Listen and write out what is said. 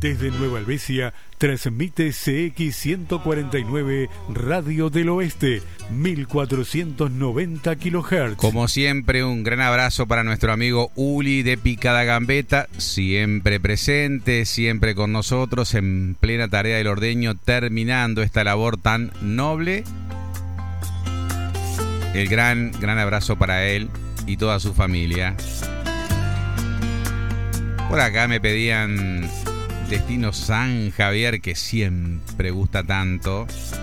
Desde Nueva Helvecia transmite CX149 Radio del Oeste, 1490 kHz. Como siempre, un gran abrazo para nuestro amigo Uli de Picada Gambetta, siempre presente, siempre con nosotros en plena tarea del ordeño, terminando esta labor tan noble. El gran abrazo para él y toda su familia. Por acá me pedían Destino San Javier, que siempre gusta tanto.